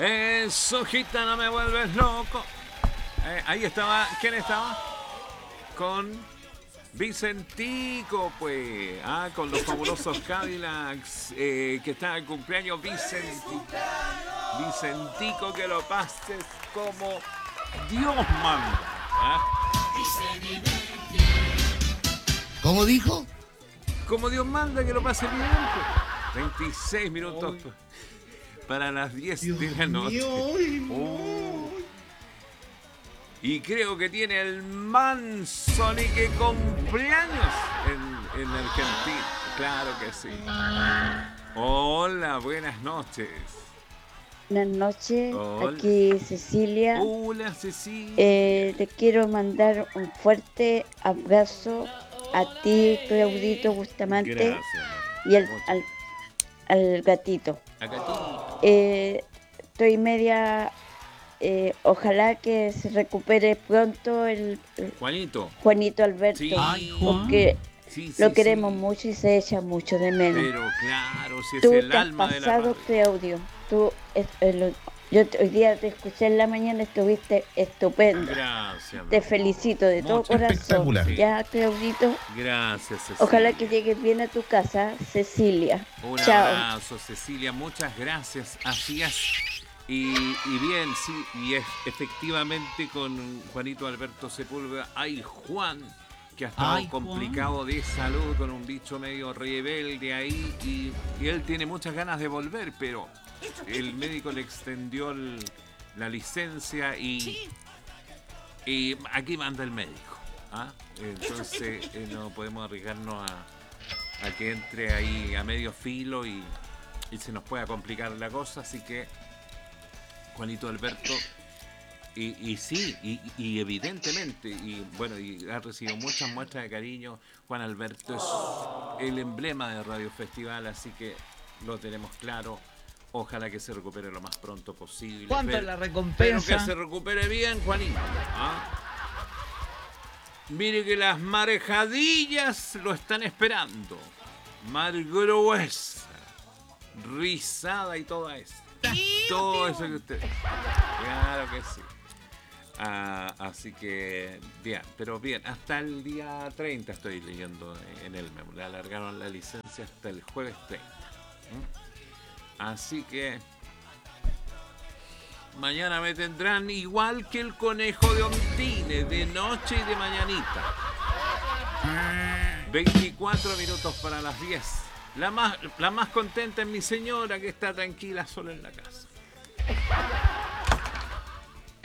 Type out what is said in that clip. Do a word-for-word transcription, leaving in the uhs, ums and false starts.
Eso, gitana, me vuelves loco. Eh, ahí estaba, ¿quién estaba? Con Vicentico, pues. Ah, con los fabulosos Cadillacs. Eh, que está en cumpleaños Vicentico. Vicentico, que lo pases como Dios manda. ¿Ah? ¿Cómo dijo? Como Dios manda, que lo pase bien. Pues. veintiséis minutos oh. para las diez Dios de la noche. Mío, oh. Y creo que tiene el Manzoni que cumpleaños en, en Argentina. Claro que sí. Hola, buenas noches. Buenas noches, Hola. Aquí Cecilia. Hola, Cecilia. Eh, te quiero mandar un fuerte abrazo a ti, Claudito Bustamante. Gracias. Y al, al, al gatito. A gatito. Eh, estoy media... Eh, ojalá que se recupere pronto el, el Juanito. Juanito Alberto. Sí. Ay, porque sí, sí, lo queremos sí. mucho y se echa mucho de menos. Pero claro, si es Tú el te alma has de la pasado, Claudio. Tú, es, es lo, yo te, hoy día te escuché en la mañana, estuviste estupendo. Gracias. Te felicito de todo corazón. Ya, Claudito. Gracias, Cecilia. Ojalá que llegues bien a tu casa, Cecilia. Un Chao. abrazo, Cecilia. Muchas gracias. Así es. Y, y bien, sí, y es efectivamente con Juanito Alberto Sepúlveda. Ay, Juan, que ha estado Ay, complicado de salud con un bicho medio rebelde ahí. Y, y él tiene muchas ganas de volver, pero el médico le extendió el, la licencia y, y aquí manda el médico. ¿Ah? Entonces eh, no podemos arriesgarnos a, a que entre ahí a medio filo y, y se nos pueda complicar la cosa, así que Juanito Alberto, y, y sí, y, y evidentemente, y bueno, y ha recibido muchas muestras de cariño. Juan Alberto es el emblema de Radio Festival, así que lo tenemos claro. Ojalá que se recupere lo más pronto posible. ¿Cuánto es la recompensa? Pero que se recupere bien, Juanito. ¿Ah? Mire que las marejadillas lo están esperando. Mar gruesa, rizada y toda esa. Todo eso que usted... Claro que sí. Ah, así que, bien, pero bien, hasta el día treinta estoy leyendo en el memo. Le alargaron la licencia hasta el jueves treinta. ¿Mm? Así que... Mañana me tendrán igual que el conejo de Ontine, de noche y de mañanita. veinticuatro minutos para las diez. La más, la más contenta es mi señora, que está tranquila sola en la casa.